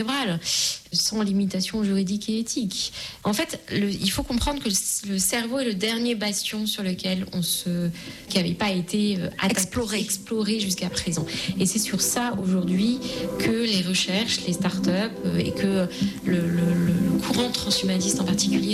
sans limitation juridique et éthique. En fait, il faut comprendre que le cerveau est le dernier bastion sur lequel qui n'avait pas été exploré jusqu'à présent. Et c'est sur ça aujourd'hui que les recherches, les startups et que le courant transhumaniste en particulier